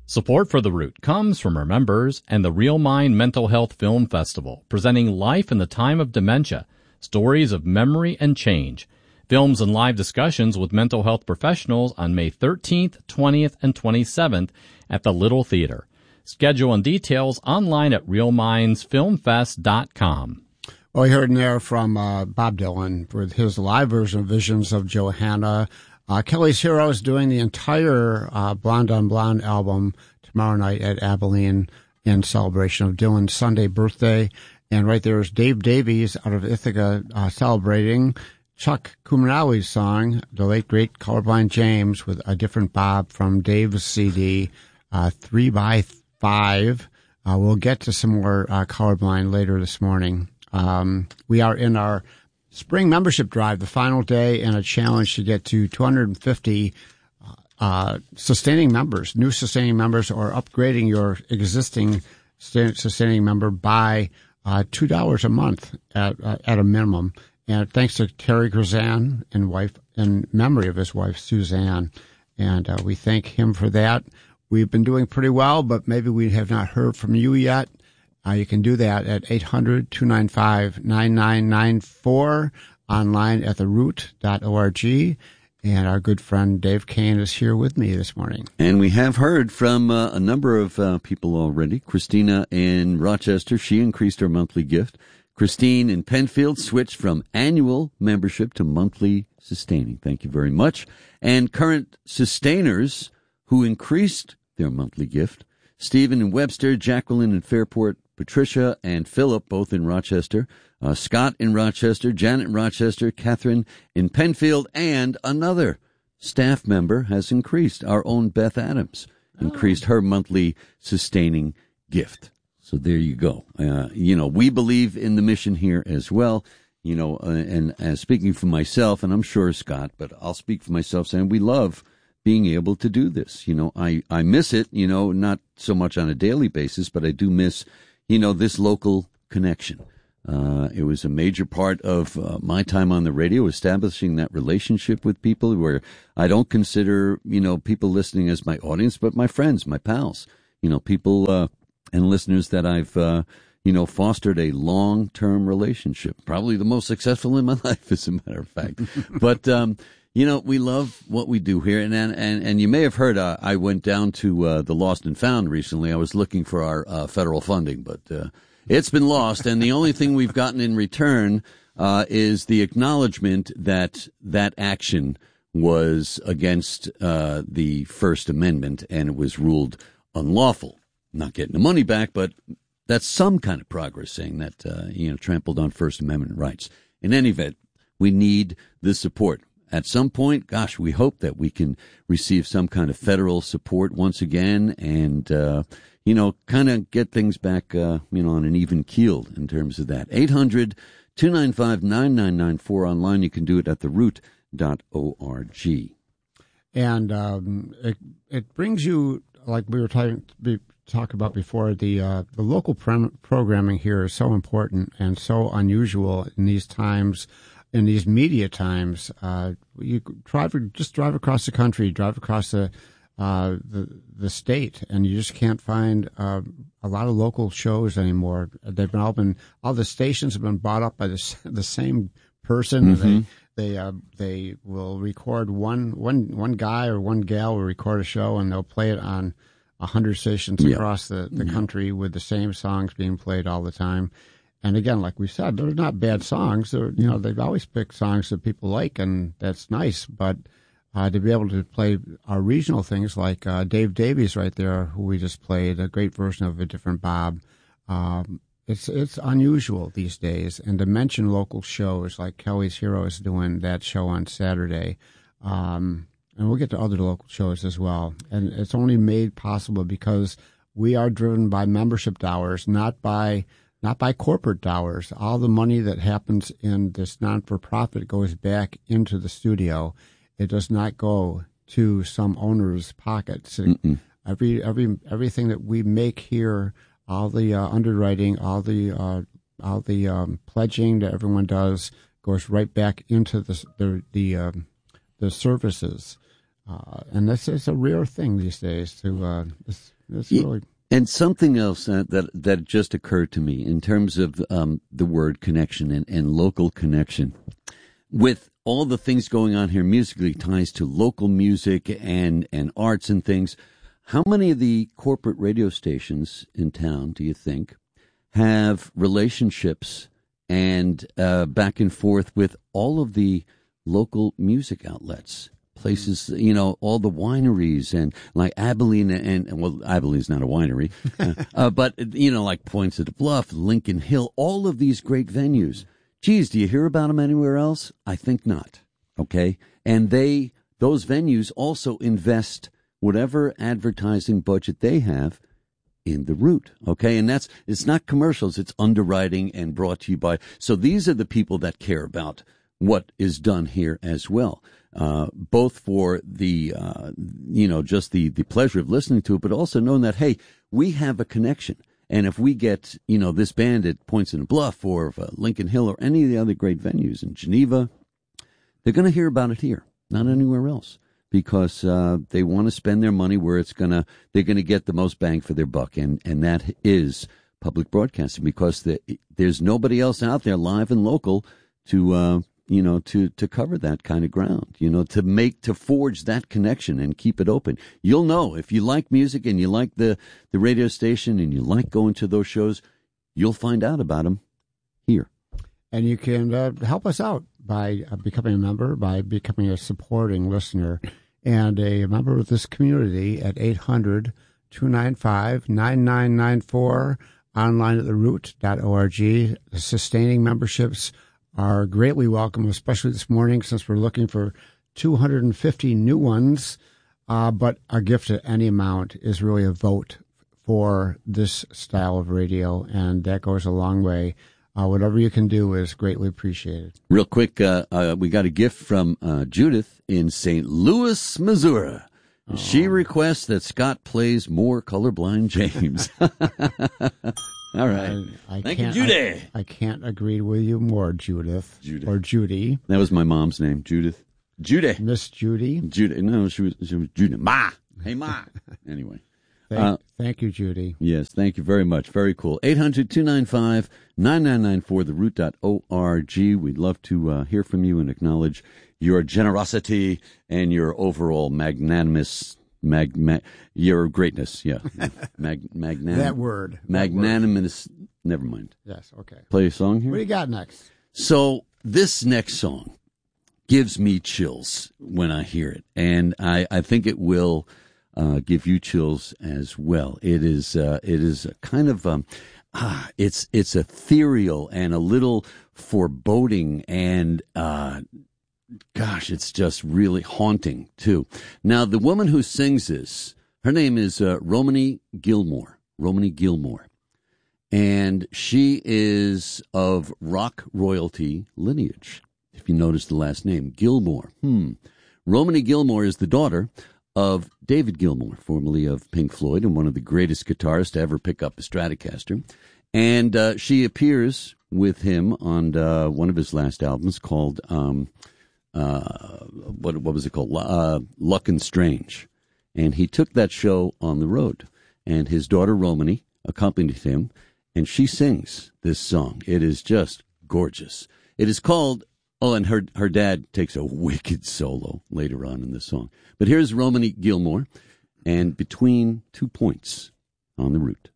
Support for The Root comes from our members and the Real Mind Mental Health Film Festival, presenting Life in the Time of Dementia, Stories of Memory and Change. Films and live discussions with mental health professionals on May 13th, 20th, and 27th at the Little Theater. Schedule and details online at realmindsfilmfest.com. Well, we heard in there from Bob Dylan with his live version of Visions of Johanna. Kelly's Hero is doing the entire Blonde on Blonde album tomorrow night at Abilene in celebration of Dylan's Sunday birthday. And right there is Dave Davies out of Ithaca celebrating Chuck Kuminali's song, the late, great Colorblind James, with a different Bob from Dave's CD, 3x5. We'll get to some more Colorblind later this morning. We are in our spring membership drive, the final day, and a challenge to get to 250 sustaining members, new sustaining members, or upgrading your existing sustaining member by $2 a month at a minimum. And thanks to Terry Grazan and wife, in memory of his wife Suzanne, and we thank him for that. We've been doing pretty well, but maybe we have not heard from you yet. You can do that at 800-295-9994, online at theroot.org. And our good friend Dave Kane is here with me this morning. And we have heard from a number of people already. Christina in Rochester, she increased her monthly gift. Christine in Penfield switched from annual membership to monthly sustaining. Thank you very much. And current sustainers who increased their monthly gift: Stephen in Webster, Jacqueline in Fairport, Patricia and Philip, both in Rochester, Scott in Rochester, Janet in Rochester, Catherine in Penfield, and another staff member has increased. Our own Beth Adams increased her monthly sustaining gift. So there you go. We believe in the mission here as well. And as speaking for myself, and I'm sure Scott, but I'll speak for myself, saying we love being able to do this. I miss it, not so much on a daily basis, but I do miss this local connection. It was a major part of my time on the radio, establishing that relationship with people where I don't consider, people listening as my audience, but my friends, my pals, people and listeners that I've, fostered a long-term relationship. Probably the most successful in my life, as a matter of fact. But, we love what we do here. And you may have heard, I went down to the Lost and Found recently. I was looking for our federal funding, but it's been lost. And the only thing we've gotten in return is the acknowledgement that that action was against the First Amendment and it was ruled unlawful. Not getting the money back, but that's some kind of progress, saying that, trampled on First Amendment rights. In any event, we need the support. At some point, gosh, we hope that we can receive some kind of federal support once again and, kind of get things back, on an even keel in terms of that. 800-295-9994 online. You can do it at theroot.org. And it brings you, like we were talking about before, the local programming here is so important and so unusual in these times. In these media times, you drive across the country, drive across the state, and you just can't find a lot of local shows anymore. All the stations have been bought up by the same person. Mm-hmm. They will record one guy or one gal will record a show, and they'll play it on 100 stations across the country with the same songs being played all the time. And again, like we said, they're not bad songs. They've always picked songs that people like, and that's nice. But to be able to play our regional things like Dave Davies right there, who we just played, a great version of A Different Bob, it's unusual these days. And to mention local shows like Kelly's Hero is doing that show on Saturday, and we'll get to other local shows as well. And it's only made possible because we are driven by membership dollars, not by corporate dollars. All the money that happens in this non-for-profit goes back into the studio. It does not go to some owner's pockets. Everything that we make here, all the underwriting, all the pledging that everyone does, goes right back into the services. And this is a rare thing these days. It's really. And something else that just occurred to me in terms of the word connection and local connection. With all the things going on here musically, ties to local music and arts and things, how many of the corporate radio stations in town, do you think, have relationships and back and forth with all of the local music outlets? Places, all the wineries and like Abilene Abilene's not a winery, but, like Points of the Bluff, Lincoln Hill, all of these great venues. Geez, do you hear about them anywhere else? I think not. Okay. And those venues also invest whatever advertising budget they have in the route. Okay. And it's not commercials. It's underwriting and brought to you by. So these are the people that care about what is done here as well. Both for the, just the pleasure of listening to it, but also knowing that, hey, we have a connection. And if we get, this band at Points in the Bluff or Lincoln Hill or any of the other great venues in Geneva, they're going to hear about it here, not anywhere else, because they want to spend their money where they're going to get the most bang for their buck. And that is public broadcasting, because there's nobody else out there live and local to cover that kind of ground, to forge that connection and keep it open. You'll know if you like music and you like the radio station and you like going to those shows, you'll find out about them here. And you can help us out by becoming a member, by becoming a supporting listener and a member of this community at 800-295-9994, online at theroot.org. The sustaining memberships are greatly welcome, especially this morning since we're looking for 250 new ones. But a gift at any amount is really a vote for this style of radio, and that goes a long way. Whatever you can do is greatly appreciated. Real quick, we got a gift from Judith in St. Louis, Missouri. Oh. She requests that Scott plays more Colorblind James. All right. Thank you, Judy. I can't agree with you more, Judith. Or Judy. That was my mom's name, Judith. Judy. Miss Judy. Judy. No, she was Judy. Ma. Hey, Ma. Anyway. Thank you, Judy. Yes, thank you very much. Very cool. 800-295-9994, theroot.org. We'd love to hear from you and acknowledge your generosity and your overall magnanimous your greatness, yeah. That word. Magnanimous. Never mind. Yes, okay. Play a song here? What do you got next? So this next song gives me chills when I hear it, and I think it will give you chills as well. It is a kind of it's ethereal and a little foreboding, and gosh, it's just really haunting, too. Now, the woman who sings this, her name is Romany Gilmore. Romany Gilmore. And she is of rock royalty lineage, if you notice the last name, Gilmore. Romany Gilmore is the daughter of David Gilmour, formerly of Pink Floyd and one of the greatest guitarists to ever pick up a Stratocaster. And she appears with him on one of his last albums called... what was it called? Luck and Strange. And he took that show on the road. And his daughter Romany accompanied him, and she sings this song. It is just gorgeous. It is called, and her dad takes a wicked solo later on in the song. But here's Romany Gilmore, and Between 2 Points on the Root.